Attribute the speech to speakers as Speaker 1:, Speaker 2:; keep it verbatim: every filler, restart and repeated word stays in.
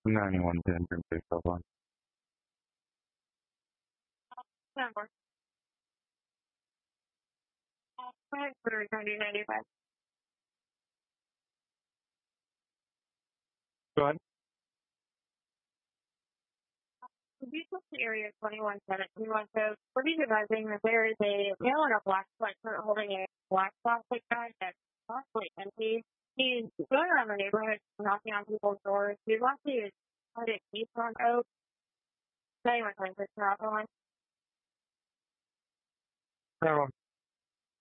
Speaker 1: ninety-one ten, turn six off on.
Speaker 2: Number. Five for ninety ninety-five.
Speaker 1: Go ahead.
Speaker 2: We took the area twenty-one seventeen one, so we're be advising that there is a male in a black sweatshirt holding a black plastic bag that's possibly empty. He's going around the neighborhood knocking on people's doors. He's actually tried to keep on Oak. ninety-one twenty-six, not on.
Speaker 1: Ninety-one